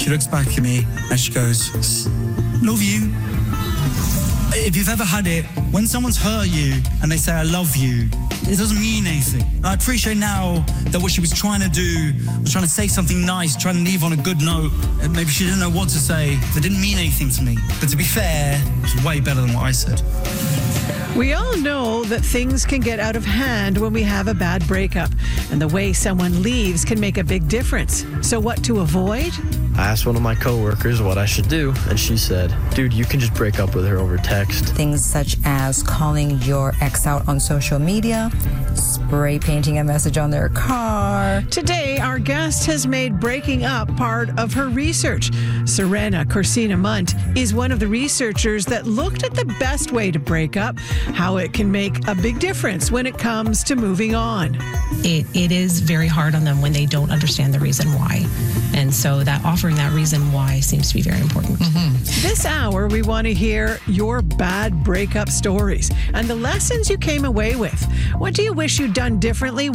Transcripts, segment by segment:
She looks back at me and she goes, love you. If you've ever had it, when someone's hurt you and they say, I love you, it doesn't mean anything. And I appreciate now that what she was trying to do was trying to say something nice, trying to leave on a good note. And maybe she didn't know what to say. That didn't mean anything to me. But to be fair, it was way better than what I said. We all know that things can get out of hand when we have a bad breakup, and the way someone leaves can make a big difference. So what to avoid? I asked one of my coworkers what I should do, and she said, dude, you can just break up with her over text. Things such as calling your ex out on social media, spray painting a message on their car. Today, our guest has made breaking up part of her research. Serena Corsina-Munt is one of the researchers that looked at the best way to break up, how it can make a big difference when it comes to moving on. It is very hard on them when they don't understand the reason why. And so that offering that reason why seems to be very important. This hour, we want to hear your bad breakup stories and the lessons you came away with. What do you wish you'd done differently?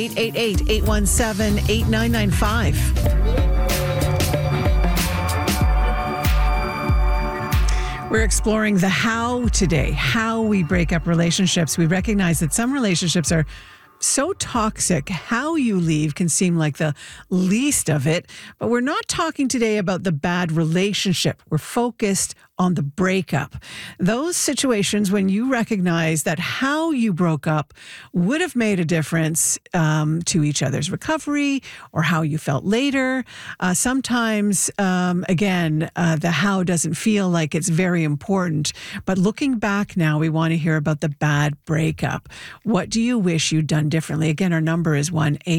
1-888-817-8995. We're exploring the how today, how we break up relationships. We recognize that some relationships are so toxic, how you leave can seem like the least of it. But we're not talking today about the bad relationship. We're focused on the breakup. Those situations when you recognize that how you broke up would have made a difference to each other's recovery or how you felt later. Sometimes, the how doesn't feel like it's very important. But looking back now, we want to hear about the bad breakup. What do you wish you'd done differently? Again, our number is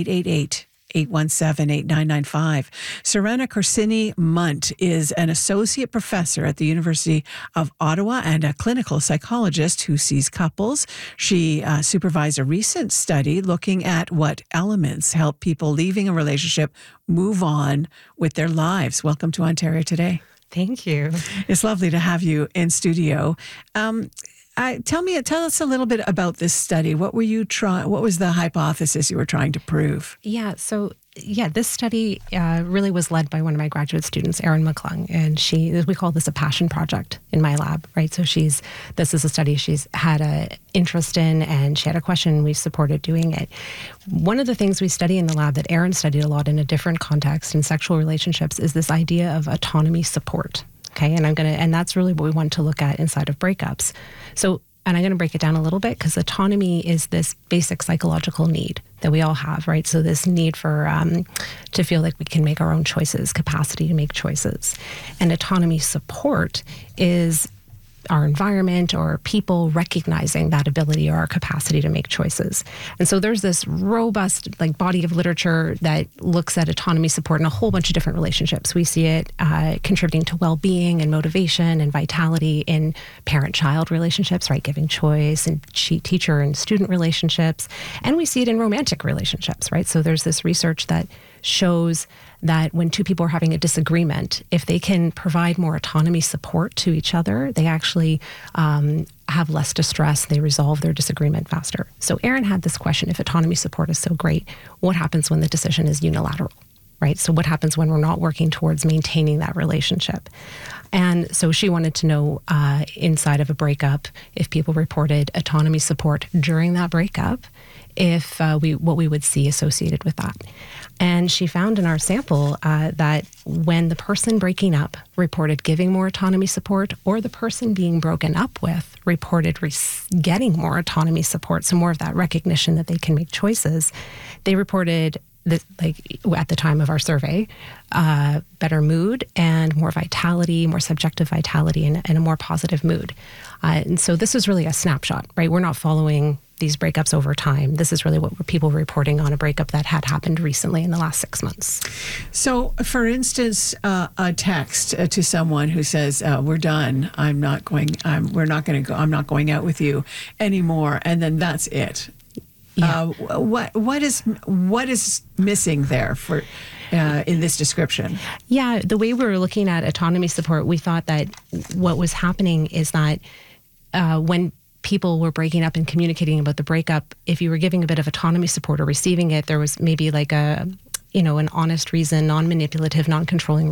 1-888-817-8995. Serena Corsini-Munt is an associate professor at the University of Ottawa and a clinical psychologist who sees couples. She supervised a recent study looking at what elements help people leaving a relationship move on with their lives. Welcome to Ontario Today. Thank you. It's lovely to have you in studio. Tell us a little bit about this study. What was the hypothesis you were trying to prove? This study really was led by one of my graduate students, Erin McClung, and we call this a passion project in my lab, right? So this is a study she's had an interest in, and she had a question. We supported doing it. One of the things we study in the lab that Erin studied a lot in a different context in sexual relationships is this idea of autonomy support. Okay, and that's really what we want to look at inside of breakups. So, and I'm going to break it down a little bit because autonomy is this basic psychological need that we all have, right? So this need for to feel like we can make our own choices, capacity to make choices. And autonomy support is our environment or people recognizing that ability or our capacity to make choices. And so there's this robust body of literature that looks at autonomy support in a whole bunch of different relationships. We see it contributing to well-being and motivation and vitality in parent-child relationships, right? Giving choice, and teacher and student relationships. And we see it in romantic relationships, right? So there's this research that shows that when two people are having a disagreement, if they can provide more autonomy support to each other, they actually have less distress. They resolve their disagreement faster. So Erin had this question: if autonomy support is so great, what happens when the decision is unilateral, right? So what happens when we're not working towards maintaining that relationship? And so she wanted to know inside of a breakup, if people reported autonomy support during that breakup, what we would see associated with that. And she found in our sample that when the person breaking up reported giving more autonomy support, or the person being broken up with reported getting more autonomy support, so more of that recognition that they can make choices, they reported that, at the time of our survey, better mood and more vitality, more subjective vitality, and a more positive mood. And so this is really a snapshot, right? We're not following these breakups over time. This is really what people were reporting on a breakup that had happened recently in the last 6 months. So, for instance, a text to someone who says, "We're done. I'm not going out with you anymore," and then that's it. Yeah. What is missing there for in this description? Yeah, the way we were looking at autonomy support, we thought that what was happening is that when people were breaking up and communicating about the breakup, if you were giving a bit of autonomy support or receiving it, there was maybe an honest reason, non-manipulative, non-controlling